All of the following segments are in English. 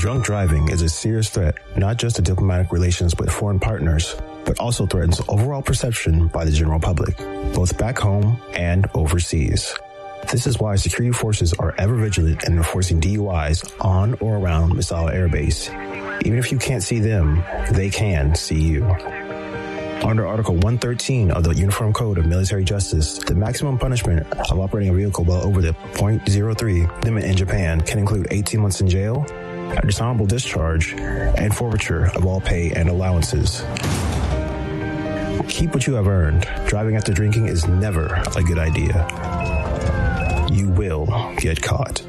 Drunk driving is a serious threat, not just to diplomatic relations with foreign partners, but also threatens overall perception by the general public, both back home and overseas. This is why security forces are ever vigilant in enforcing DUIs on or around Misawa Air Base. Even if you can't see them, they can see you. Under Article 113 of the Uniform Code of Military Justice, the maximum punishment of operating a vehicle well over the .03 limit in Japan can include 18 months in jail, a dishonorable discharge, and forfeiture of all pay and allowances. Keep what you have earned. Driving after drinking is never a good idea. You will get caught.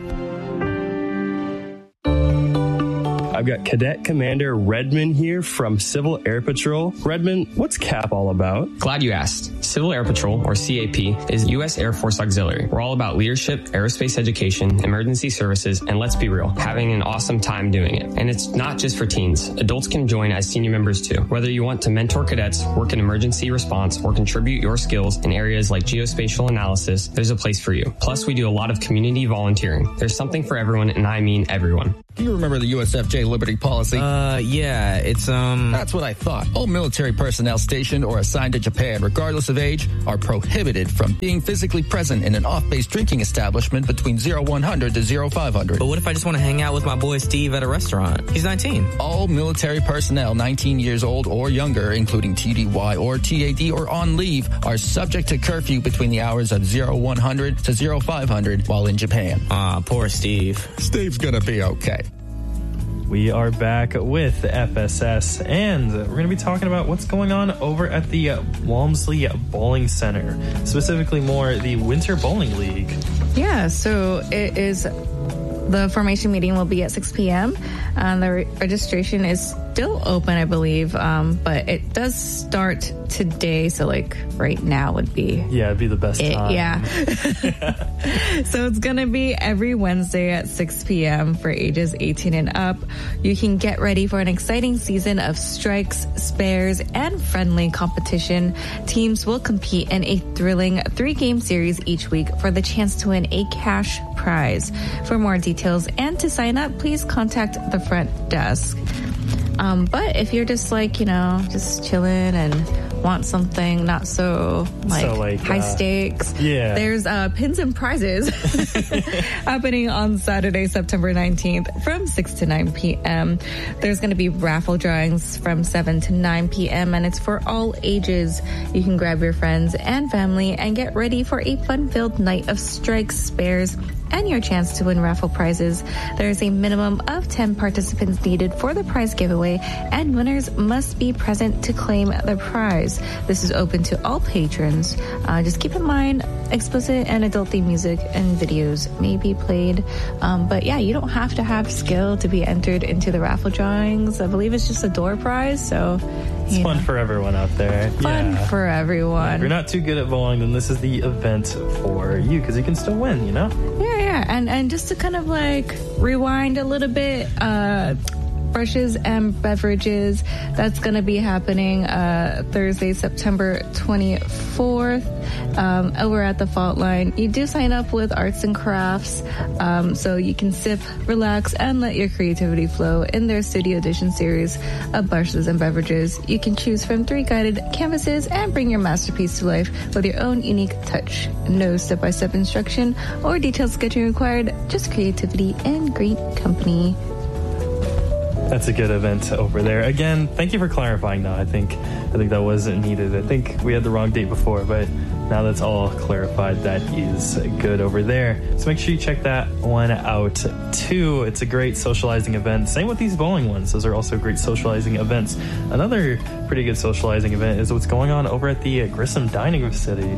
I've got Cadet Commander Redmond here from Civil Air Patrol. Redmond, what's CAP all about? Glad you asked. Civil Air Patrol, or CAP, is U.S. Air Force Auxiliary. We're all about leadership, aerospace education, emergency services, and let's be real, having an awesome time doing it. And it's not just for teens. Adults can join as senior members too. Whether you want to mentor cadets, work in emergency response, or contribute your skills in areas like geospatial analysis, there's a place for you. Plus, we do a lot of community volunteering. There's something for everyone, and I mean everyone. Do you remember the USFJ Liberty Policy? Yeah, it's, That's what I thought. All military personnel stationed or assigned to Japan, regardless of age, are prohibited from being physically present in an off-base drinking establishment between 0100 to 0500. But what if I just want to hang out with my boy Steve at a restaurant? He's 19. All military personnel 19 years old or younger, including TDY or TAD or on leave, are subject to curfew between the hours of 0100 to 0500 while in Japan. Poor Steve. Steve's gonna be okay. We are back with FSS, and we're going to be talking about what's going on over at the Walmsley Bowling Center, specifically more the Winter Bowling League. Yeah, so it is, the formation meeting will be at 6 p.m. The registration is still open, I believe, but it does start today, so like right now would be... Yeah, it'd be the best time. Yeah. So it's going to be every Wednesday at 6 p.m. for ages 18 and up. You can get ready for an exciting season of strikes, spares, and friendly competition. Teams will compete in a thrilling 3-game series each week for the chance to win a cash prize. For more details and to sign up, please contact the front desk. But if you're just like, just chilling and want something not so high stakes, there's pins and prizes happening on Saturday, September 19th from 6 to 9 p.m. There's going to be raffle drawings from 7 to 9 p.m. and it's for all ages. You can grab your friends and family and get ready for a fun-filled night of strikes, spares, and your chance to win raffle prizes. There is a minimum of 10 participants needed for the prize giveaway, and winners must be present to claim the prize. This is open to all patrons. Just keep in mind, explicit and adult-themed music and videos may be played. But yeah, you don't have to have skill to be entered into the raffle drawings. I believe it's just a door prize, so... It's fun for everyone out there. Fun for everyone. If you're not too good at bowling, then this is the event for you, because you can still win, Yeah. And just to kind of like rewind a little bit, brushes and beverages, that's going to be happening Thursday, September 24th, over at the Fault Line. You do sign up with arts and crafts, so you can sip, relax, and let your creativity flow in their Studio Edition series of brushes and beverages. You can choose from 3 guided canvases and bring your masterpiece to life with your own unique touch. No step-by-step instruction or detailed sketching required, just creativity and great company. That's a good event over there. Again, thank you for clarifying that. I think that was needed. I think we had the wrong date before, but now that's all clarified. That is good over there. So make sure you check that one out too. It's a great socializing event. Same with these bowling ones. Those are also great socializing events. Another pretty good socializing event is what's going on over at the Grissom Dining Facility.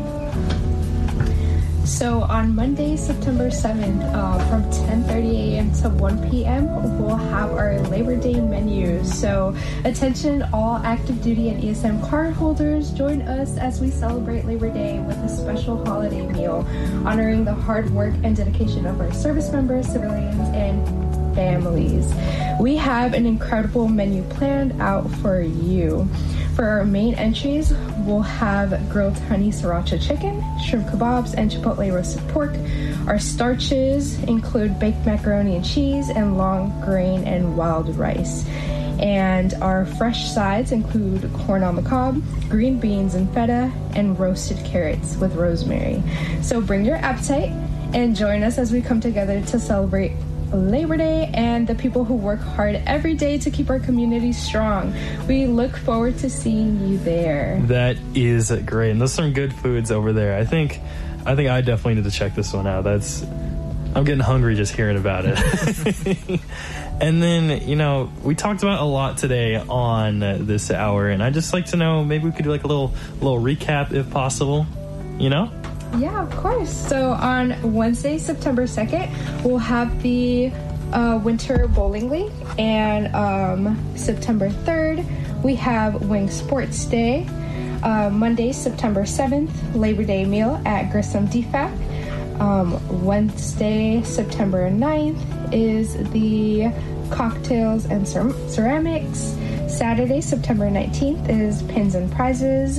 So on Monday, September 7th, from 10:30 a.m. to 1 p.m., we'll have our Labor Day menu. So attention all active duty and ESM card holders, join us as we celebrate Labor Day with a special holiday meal, honoring the hard work and dedication of our service members, civilians, and families. We have an incredible menu planned out for you. For our main entries, we'll have grilled honey sriracha chicken, shrimp kebabs, and chipotle roasted pork. Our starches include baked macaroni and cheese and long grain and wild rice. And our fresh sides include corn on the cob, green beans and feta, and roasted carrots with rosemary. So bring your appetite and join us as we come together to celebrate Labor Day and the people who work hard every day to keep our community strong. We look forward to seeing you there. That is great. And there's some good foods over there. I think I definitely need to check this one out. I'm getting hungry just hearing about it. And then, we talked about a lot today on this hour, and I'd just like to know, maybe we could do like a little recap if possible, Yeah, of course. So on Wednesday, September 2nd, we'll have the Winter Bowling League, and September 3rd, we have Wing Sports Day. Monday, September 7th, Labor Day meal at Grissom DFAC. Wednesday, September 9th is the cocktails and ceramics. Saturday, September 19th is pins and prizes.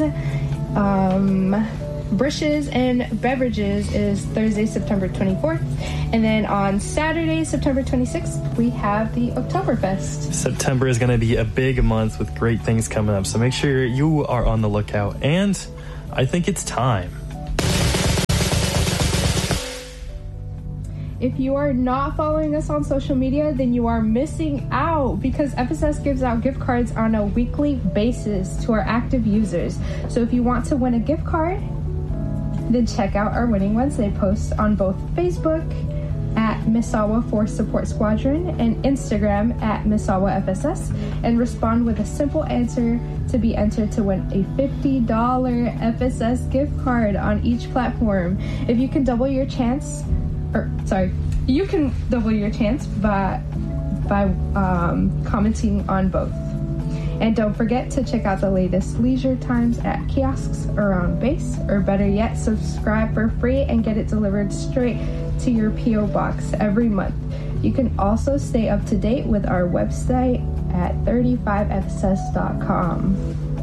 Brushes and beverages is Thursday, September 24th. And then on Saturday, September 26th, we have the Oktoberfest. September is going to be a big month with great things coming up. So make sure you are on the lookout. And I think it's time. If you are not following us on social media, then you are missing out, because FSS gives out gift cards on a weekly basis to our active users. So if you want to win a gift card, then check out our Winning Wednesday posts on both Facebook at Misawa Force Support Squadron and Instagram at Misawa FSS, and respond with a simple answer to be entered to win a $50 FSS gift card on each platform. If you can double your chance, you can double your chance by commenting on both. And don't forget to check out the latest leisure times at kiosks around base, or better yet, subscribe for free and get it delivered straight to your P.O. box every month. You can also stay up to date with our website at 35fss.com.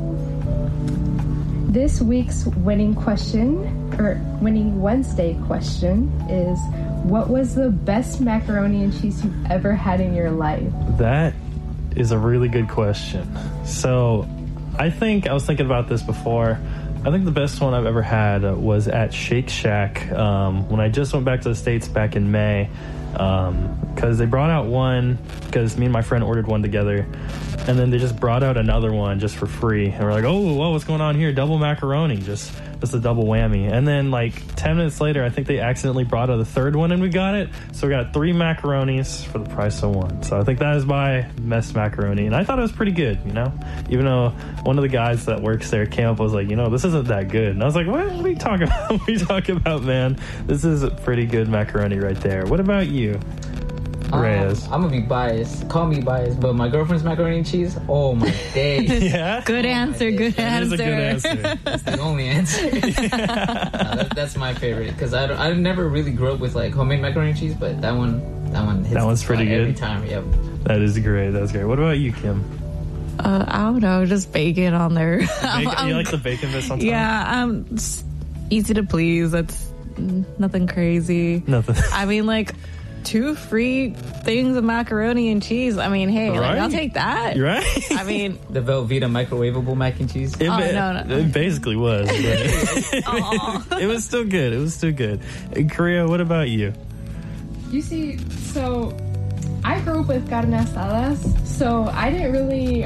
This week's Winning Wednesday question is, what was the best macaroni and cheese you've ever had in your life? That is a really good question. So I was thinking about this before. I think the best one I've ever had was at Shake Shack when I just went back to the States back in May, because they brought out one, because me and my friend ordered one together, and then they just brought out another one just for free, and we're like, oh, whoa, what's going on here? Double macaroni, just a double whammy. And then like 10 minutes later, I think they accidentally brought out a third one and we got it. So we got 3 macaronis for the price of 1. So I think that is my best macaroni. And I thought it was pretty good, even though one of the guys that works there came up and was like, this isn't that good. And I was like, what are you talking about? What are you talking about, man? This is a pretty good macaroni right there. What about you, Reyes? I'm gonna be biased. Call me biased, but my girlfriend's macaroni and cheese, oh my days. Yeah? Good answer, good That is answer. a good answer. That's the only answer. That's my favorite, because I never really grew up with like homemade macaroni and cheese, but that one hits That one's pretty good every time. Yep. That is great. That's great. What about you, Kim? I don't know, just bacon on there. You like the bacon bits on top? Yeah, it's easy to please. That's nothing crazy. Nothing. I mean, like 2 free things of macaroni and cheese. I mean, hey, Right? I'll take that. You're right. I mean, The Velveeta microwavable mac and cheese. It, no. It basically was. But it was still good. It was still good. Korea, what about you? You see, so I grew up with carne asadas, so I didn't really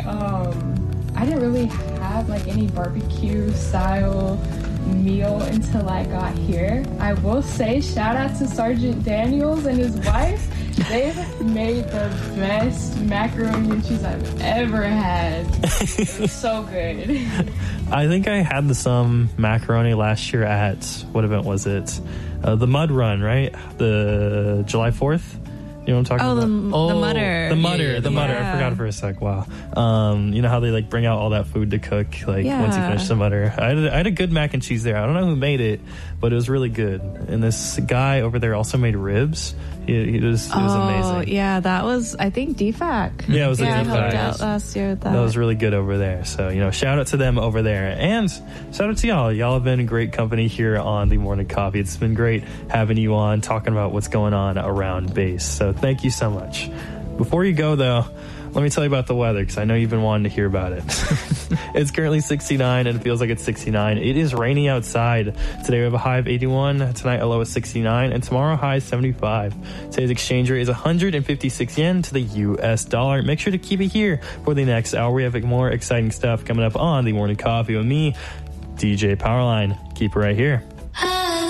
have like any barbecue style meal until I got here. I will say, shout out to Sergeant Daniels and his wife. They've made the best macaroni and cheese I've ever had. It was so good. I think I had some macaroni last year at, what event was it? The Mud Run, right? The July 4th? You know what I'm talking about? the Mutter. The Mutter. I forgot for a sec. Wow. You know how they like bring out all that food to cook, once you finish the Mutter. I had a good mac and cheese there. I don't know who made it, but it was really good. And this guy over there also made ribs. It was amazing. Yeah, that was, I think, DFAC. Yeah, it was I DFAC. helped out last year with that. That was really good over there. So, shout out to them over there. And shout out to y'all. Y'all have been a great company here on the Morning Coffee. It's been great having you on, talking about what's going on around base. So thank you so much. Before you go, though, let me tell you about the weather, because I know you've been wanting to hear about it. It's currently 69, and it feels like it's 69. It is rainy outside. Today we have a high of 81. Tonight a low of 69, and tomorrow a high is 75. Today's exchange rate is 156 yen to the U.S. dollar. Make sure to keep it here for the next hour. We have more exciting stuff coming up on the Morning Coffee with me, DJ Powerline. Keep it right here.